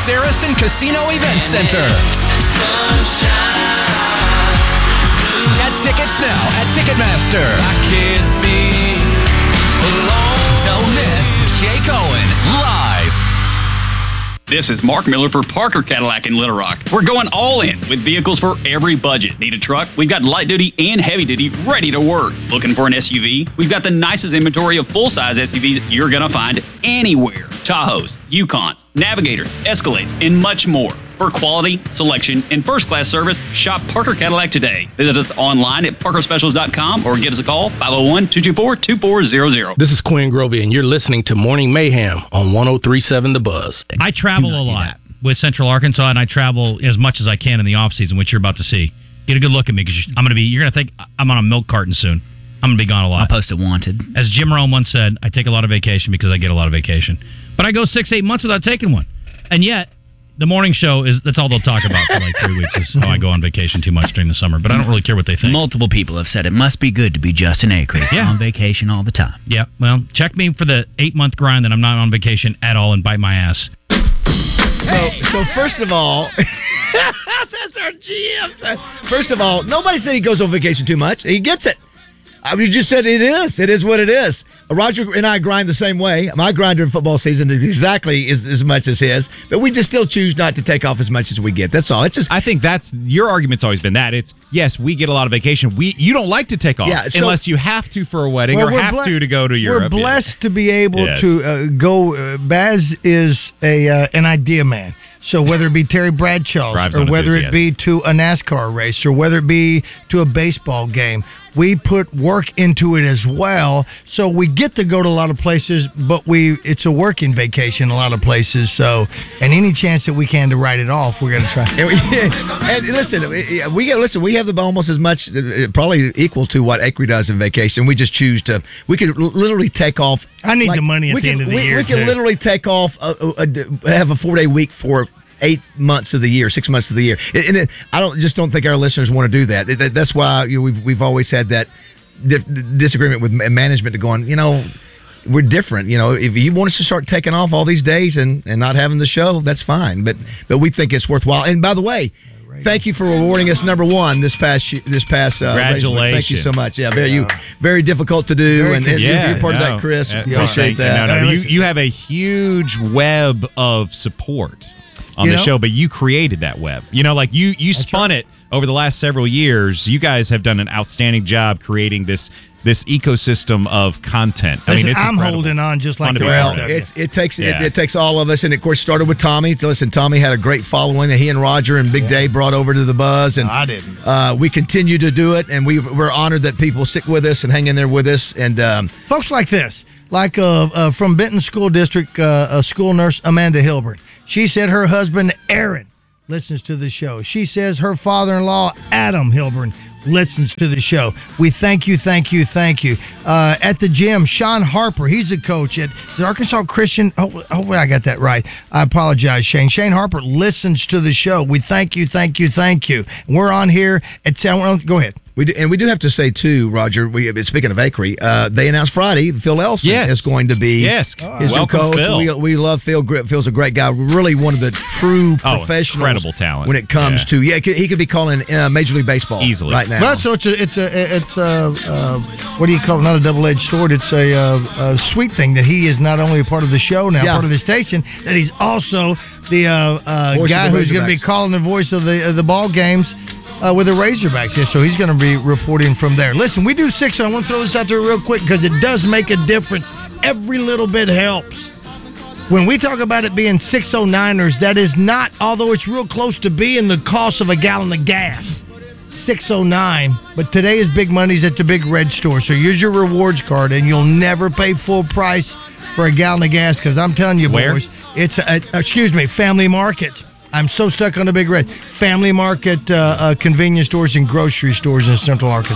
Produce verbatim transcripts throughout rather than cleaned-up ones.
Saracen Casino Event Center. Get tickets now at Ticketmaster. I can't be alone. Don't miss Jay Cohen live. This is Mark Miller for Parker Cadillac in Little Rock. We're going all in with vehicles for every budget. Need a truck? We've got light duty and heavy duty ready to work. Looking for an S U V? We've got the nicest inventory of full-size S U Vs you're going to find anywhere. Tahoes, Yukons, Navigators, Escalades, and much more. For quality, selection, and first-class service, shop Parker Cadillac today. Visit us online at parker specials dot com or give us a call, five oh one, two two four, two four zero zero. This is Quinn Grovey, and you're listening to Morning Mayhem on one oh three point seven The Buzz. I travel a lot with Central Arkansas, and I travel as much as I can in the off-season, which you're about to see. Get a good look at me, because I'm going to be, you're going to think I'm on a milk carton soon. I'm going to be gone a lot. I'll post it wanted. As Jim Rome once said, I take a lot of vacation because I get a lot of vacation. But I go six, eight months without taking one. And yet, the morning show is, that's all they'll talk about for like three weeks is how I go on vacation too much during the summer. But I don't really care what they think. Multiple people have said it must be good to be Justin Acri. Yeah. On vacation all the time. Yeah, well, check me for the eight-month grind that I'm not on vacation at all and bite my ass. So, so first of all, that's our G M. First of all, nobody said he goes on vacation too much. He gets it. I mean, you just said it is. It is what it is. Roger and I grind the same way. My grind during football season is exactly as, as much as his, but we just still choose not to take off as much as we get. That's all. It's just. I think that's your argument's always been that it's yes, we get a lot of vacation. We you don't like to take off yeah, so, unless you have to for a wedding well, or have ble- to to go to Europe. We're blessed yeah. to be able yes. to uh, go. Uh, Baz is a uh, an idea man. So whether it be Terry Bradshaw, or whether it be to a NASCAR race, or whether it be to a baseball game, we put work into it as well. So we get to go to a lot of places, but we it's a working vacation a lot of places. So, and any chance that we can to write it off, we're going to try. And, we, and listen, we get listen. We have the, almost as much, probably equal to what Acri does in vacation. We just choose to. We could literally take off. I need like, the money at the can, end of the we, year. We can too. literally take off, a, a, a, have a four day week for eight months of the year, six months of the year, and it, I don't just don't think our listeners want to do that. It, that's why you know, we've we've always had that di- disagreement with management to go on. You know, we're different. You know, if you want us to start taking off all these days and, and not having the show, that's fine. But but we think it's worthwhile. And by the way, thank you for awarding us number one this past this past. Uh, Congratulations! Thank you so much. Yeah, very you very difficult to do, Very and, and yeah, you're part no, of that, Chris. Uh, Appreciate that. No, no, you you have a huge web of support on you the know? show, but you created that web. You know, like you you That's spun right. it over the last several years. You guys have done an outstanding job creating this this ecosystem of content. I mean, Listen, it's I'm incredible. holding on just like Fun to the be rest part of of. you. It's, it takes Yeah. it, it takes all of us, and of course started with Tommy. Listen, Tommy had a great following that he and Roger and Big Yeah. Dave brought over to the Buzz, and No, I didn't. Uh, we continue to do it, and we we're honored that people stick with us and hang in there with us. And um, Folks like this, like uh, uh, from Benton School District, uh, a school nurse, Amanda Hilburn. She said her husband, Aaron, listens to the show. She says her father-in-law, Adam Hilburn, listens to the show. We thank you, thank you, thank you. Uh, at the gym, Sean Harper, he's a coach at is it Arkansas Christian. Oh, hopefully I got that right. I apologize, Shane. Shane Harper listens to the show. We thank you, thank you, thank you. We're on here at Go ahead. We do, and we do have to say too, Roger. We speaking of Acri, uh, they announced Friday Phil Elson Yes. is going to be Yes. his new Welcome, coach. Phil. We, we love Phil. Phil's a great guy. Really one of the true Oh, professionals. incredible talent. when it comes Yeah. to yeah. He could be calling uh, Major League Baseball Easily. right now. Well, so it's a, it's a, it's a, uh, what do you call it? Not a double-edged sword. It's a, uh, a sweet thing that he is not only a part of the show now, Yeah. part of the station, that he's also the uh, uh, Voice guy of the who's going to be Razorbacks. calling the voice of the of the ball games. Uh, with the Razorbacks, yeah, so he's going to be reporting from there. Listen, we do six, and I want to throw this out there real quick because it does make a difference. Every little bit helps. When we talk about it being six oh niners, that is not, although it's real close to being the cost of a gallon of gas. six oh nine, but today is big money's at the Big Red Store, so use your rewards card, and you'll never pay full price for a gallon of gas because I'm telling you, Where? boys, it's, a, a, excuse me, Family Market. I'm so stuck on the Big Red. Family Market, uh, uh, convenience stores, and grocery stores in Central Arkansas.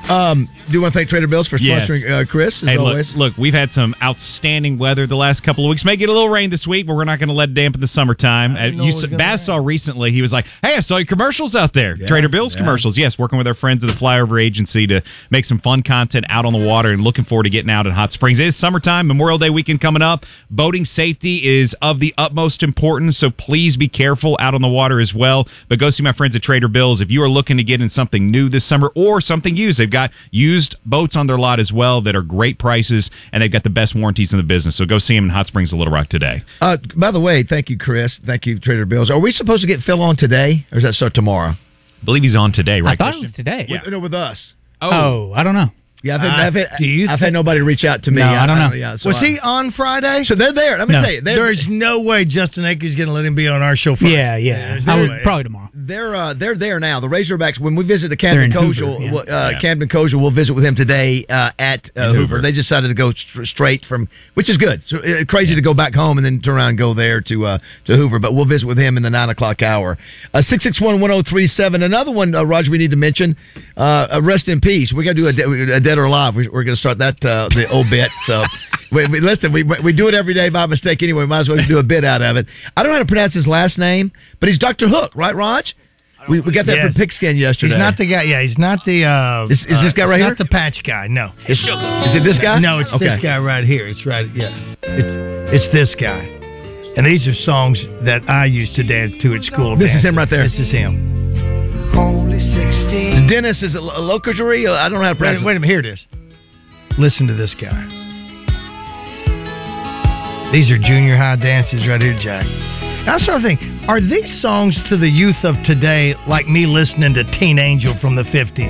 Um, do you want to thank Trader Bill's for Yes. sponsoring uh, Chris, as Hey, always? look, look, we've had some outstanding weather the last couple of weeks. May get a little rain this week, but we're not going to let it dampen the summertime. I didn't Uh, know you it was s- gonna Bass rain. saw recently, he was like, hey, I saw your commercials out there. Yeah, Trader Bill's yeah. commercials. Yes, working with our friends at the Flyover Agency to make some fun content out on the water and looking forward to getting out in Hot Springs. It is summertime, Memorial Day weekend coming up. Boating safety is of the utmost importance, so please be careful out on the water as well. But go see my friends at Trader Bill's. If you are looking to get in something new this summer or something used, they've got used boats on their lot as well that are great prices, and they've got the best warranties in the business. So go see them in Hot Springs, Little Rock today. Uh, by the way, thank you, Chris. Thank you, Trader Bill's. Are we supposed to get Phil on today, or does that start tomorrow? I believe he's on today, right, I thought Christian? it was today. Yeah. With, no, with us. Oh, I don't know. Yeah, I've had, Uh, I've, had, do you I've thi- had nobody reach out to me. No, I don't know. yeah, so Was I- he on Friday? So they're there. Let me No. tell you, they're, There's no way Justin Akers is going to let him be on our show Friday. Yeah, yeah. There's I no would, way. probably tomorrow. They're uh, they're there now. The Razorbacks. When we visit the They're Camden in Hoover, Kojal, yeah. we'll, uh, Yeah. Camden Kojal, we'll visit with him today uh, at uh, In Hoover. Hoover. They decided to go st- straight from, which is good. So uh, crazy to go back home and then turn around and go there to uh, to Hoover. But we'll visit with him in the nine o'clock hour. Uh, six six one one zero three seven. Another one, uh, Roger. We need to mention. Uh, uh, rest in peace. We got to do a, de- a dead or alive. We, we're going to start that uh, the old bit. So we, we, listen, we we do it every day by mistake anyway. Might as well do a bit out of it. I don't know how to pronounce his last name, but he's Doctor Hook, right, Raj? We, we got that Yes. from Pigskin yesterday. He's not the guy. Yeah, he's not the. Uh, Is- is this guy uh, right he's here? Not the patch guy. No. Is, is it this guy? No, it's okay. this guy right here. It's right. Yeah, it's it's this guy. And these are songs that I used to dance to at school. This is dancing. him right there. This is him. Dennis is a Locagerie. I don't know how to pronounce Wait, wait a minute. Here it is. Listen to this guy. These are junior high dances right here, Jack. I started thinking, are these songs to the youth of today like me listening to Teen Angel from the fifties?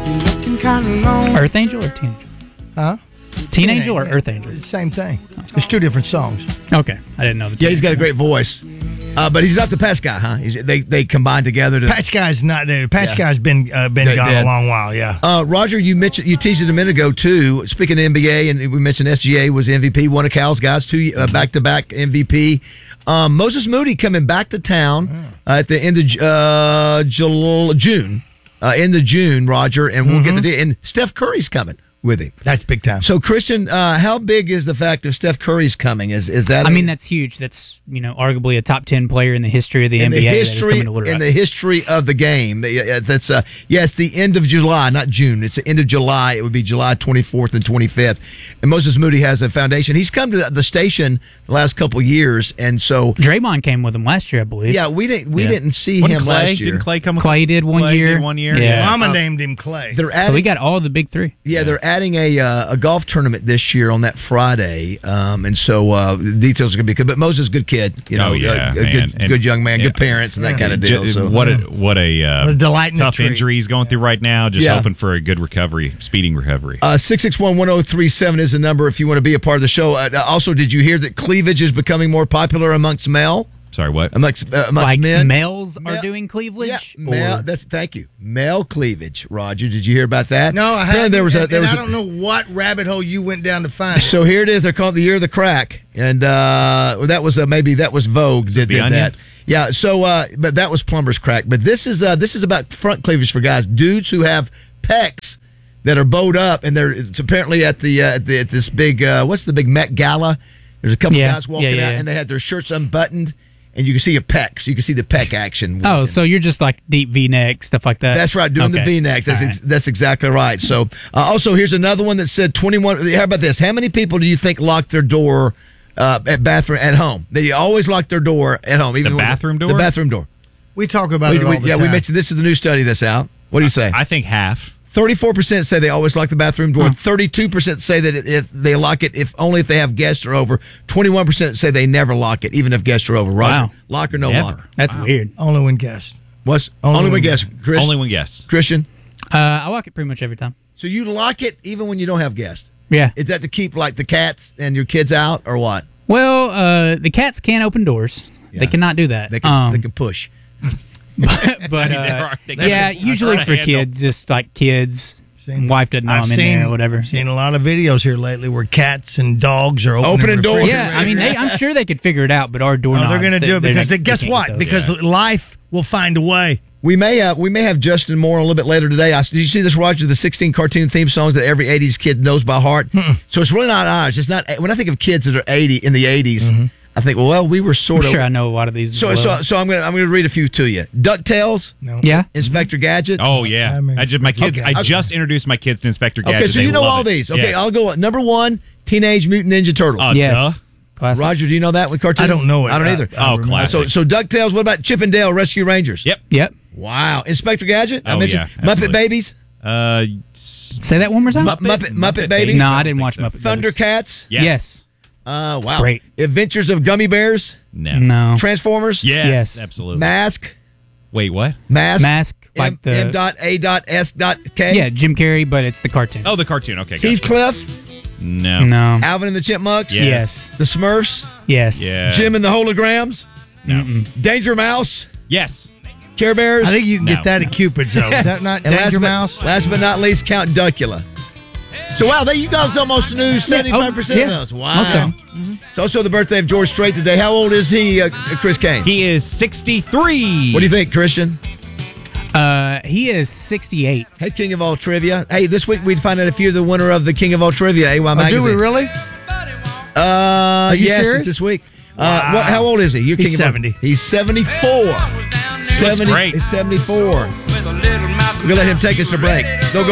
Earth Angel or Teen Angel? Huh? Teen Angel or Earth Angel? Same thing. It's two different songs. Okay, I didn't know. The Yeah, he's got a great voice. Uh, but he's not the Patch guy, huh? He's, they they combine together to. Patch Guy's not there. Patch Yeah. Guy's been uh, been Dead, gone dead. a long while. Yeah. Uh, Roger, you mentioned you teased it a minute ago too. Speaking of N B A, and we mentioned S G A was M V P, one of Cal's guys, two uh, back-to-back M V P. Um, Moses Moody coming back to town uh, at the end of uh, Jul- June, uh, end of June, Roger, and we'll Mhm. get the and Steph Curry's coming with him. That's big time. So, Christian, uh, how big is the fact of Steph Curry's coming? Is is that? I a- mean, that's huge. That's, you know, arguably a top ten player in the history of the in N B A the that is history coming to Little in Rock. the history of the game. Yeah, That's uh, yeah, it's the end of July, not June. It's the end of July. It would be July twenty-fourth and twenty-fifth. And Moses Moody has a foundation. He's come to the station the last couple of years, and so Draymond came with him last year, I believe. yeah, we didn't we Yeah. didn't see Wasn't him Clay? last year. Didn't Clay come? Clay did one Clay year. did one year. Yeah. Mama Uh, named him Clay. They're So adding, we got all the big three. yeah, they're adding a uh, a golf tournament this year on that Friday, um, and so uh, the details are going to be good. But Moses, good kid, you know, Oh, yeah, a, a man. good And- good young man, yeah. good parents, and that Yeah. kind of deal. Ju- So. what a what a, uh, What a delight in a tough treat. injury he's going through right now. Just Yeah. hoping for a good recovery, speeding recovery. Uh, six six one, one oh three seven is the number if you want to be a part of the show. Uh, also, did you hear that cleavage is becoming more popular amongst male? Sorry, what? Amongst, uh, amongst Like men? males are Male- doing cleavage? Yeah, Or- male, that's, thank you. Male cleavage, Roger. Did you hear about that? No, I Apparently haven't. there was a, and- there and was I a- don't know what rabbit hole you went down to find. So here it is. They're called the year of the crack, and uh, well, that was uh, maybe that was Vogue did, The did Onion? that. Yeah. So, uh, but that was plumber's crack. But this is uh, this is about front cleavage for guys, dudes who have pecs that are bowed up, and they're it's apparently at the, uh, at, the at this big uh, what's the big Met Gala. There's a couple Yeah, guys walking yeah, yeah, out, yeah. and they had their shirts unbuttoned, and you can see your pecs. You can see the pec action. Oh, working. so you're just like deep V-neck, stuff like that? That's right, doing the Okay. V-neck. That's All ex- right. that's exactly right. So, uh, also here's another one that said twenty-one. How about this? How many people do you think lock their door uh, at bathroom at home? They always lock their door at home. Even The when- bathroom door? The bathroom door. We talk about We- it all we- the yeah, time. we mentioned this is the new study that's out. What do you say? I think half. Thirty-four percent say they always lock the bathroom door. Thirty-two percent say that it, if they lock it, if only if they have guests are over. Twenty-one percent say they never lock it, even if guests are over. Roger, Wow. lock or no Never. lock? That's Wow. weird. Only when guessed. What's Only only, one when- guest? Chris, Only one guess. Christian. Uh, I lock it pretty much every time. So you lock it even when you don't have guests. Yeah. Is that to keep like the cats and your kids out, or what? Well, uh, the cats can't open doors. Yeah. They cannot do that. They can Um, they can push. but but I mean, uh, there are- they yeah, can- usually hard for to handle. kids, just like kids. Seen- Wife doesn't know I've I'm in seen, there or whatever. Seen a lot of videos here lately where cats and dogs are opening, Opening doors. refrigerators. Yeah, I mean, they, I'm sure they could figure it out, but our No, doorknobs. they're going to they- do it they're because not- they, guess they can't what? get those. Because Yeah. life will find a way. We may have we may have Justin Moore a little bit later today. I, did you see this, Roger? The sixteen cartoon theme songs that every eighties kid knows by heart. Mm-mm. So it's really not ours. It's not when I think of kids that are eighty in the eighties. Mm-hmm. I think, well, we were sort I'm of. Sure, I know a lot of these. So, as well. so, so I'm gonna I'm gonna read a few to you. DuckTales. No. Yeah. Inspector Gadget. Oh yeah. I, mean, I just my kids. Okay. I Okay. just introduced my kids to Inspector Gadget. Okay, so They you know love all it. these. Okay, Yeah. I'll go number one. Teenage Mutant Ninja Turtles. Uh, Yes. duh. Classic. Roger, do you know that with cartoon? I don't know it. I don't I- either. I Oh, remember. classic. So, so DuckTales. What about Chip and Dale Rescue Rangers? Yep. Yep. Wow. Inspector Gadget. I Oh, mentioned yeah, Muppet absolutely. Babies. Uh, Say that one more time. Muppet Muppet, Muppet Babies. No, I didn't watch Muppet. Babies. Thundercats. yes. Yes. Uh, wow. Great. Adventures of Gummy Bears. No. No. Transformers. Yes, Yes. Absolutely. Mask. Wait, what? Mask. Mask. Like M, the. M dot A dot S dot K. Yeah, Jim Carrey, but it's the cartoon. Oh, the cartoon. Okay. Gotcha. Heathcliff. No. No. Alvin and the Chipmunks. Yes. Yes. The Smurfs. Yes. Yeah. Jim and the Holograms. No. Mm-mm. Danger Mouse. Yes. Care Bears. I think you can No. get that at Cupid's, though. Is that not And Danger last Mouse? But, last but not least, Count Duckula. So, wow, that you guys almost knew seventy-five percent Yeah. Oh, of those. Wow. Okay. Mm-hmm. It's also the birthday of George Strait today. How old is he, uh, Chris Kane? He is sixty-three. What do you think, Christian? Uh, he is sixty-eight. Hey, King of All Trivia. Hey, this week we'd find out if you're the winner of the King of All Trivia, A Y Oh, Magazine. do we really? Uh, Are you yes, serious? it's this week. Uh, Wow. what, how old is he? You're He's King of All- seventy. He's seventy-four. seventy, great. He's seventy-four. We're going to let him take us to break. They'll go